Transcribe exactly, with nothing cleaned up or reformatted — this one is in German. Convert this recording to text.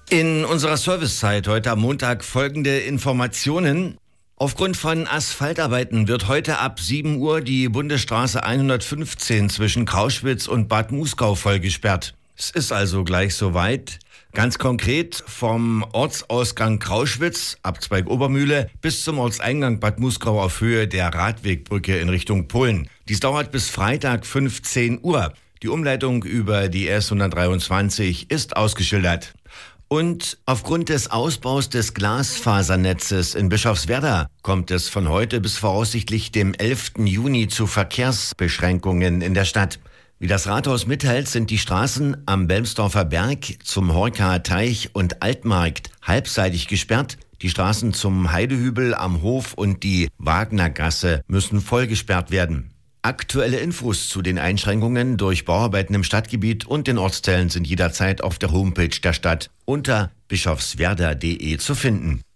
In unserer Servicezeit heute am Montag folgende Informationen. Aufgrund von Asphaltarbeiten wird heute ab sieben Uhr die Bundesstraße hundertfünfzehn zwischen Krauschwitz und Bad Muskau voll gesperrt. Es ist also gleich soweit. Ganz konkret vom Ortsausgang Krauschwitz, Abzweig Obermühle, bis zum Ortseingang Bad Muskau auf Höhe der Radwegbrücke in Richtung Polen. Dies dauert bis Freitag fünfzehn Uhr. Die Umleitung über die S hundertdreiundzwanzig ist ausgeschildert. Und aufgrund des Ausbaus des Glasfasernetzes in Bischofswerda kommt es von heute bis voraussichtlich dem elften Juni zu Verkehrsbeschränkungen in der Stadt. Wie das Rathaus mitteilt, sind die Straßen am Belmsdorfer Berg, zum Horkaer Teich und Altmarkt halbseitig gesperrt. Die Straßen zum Heidehübel am Hof und die Wagnergasse müssen voll gesperrt werden. Aktuelle Infos zu den Einschränkungen durch Bauarbeiten im Stadtgebiet und den Ortsteilen sind jederzeit auf der Homepage der Stadt unter bischofswerda punkt de zu finden.